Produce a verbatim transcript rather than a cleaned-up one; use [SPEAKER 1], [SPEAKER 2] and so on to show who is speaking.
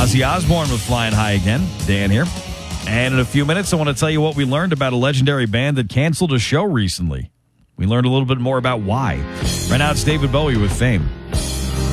[SPEAKER 1] Ozzy Osbourne was flying high again. Dan here. And in a few minutes, I want to tell you what we learned about a legendary band that canceled a show recently. We learned a little bit more about why. Right now, it's David Bowie with Fame.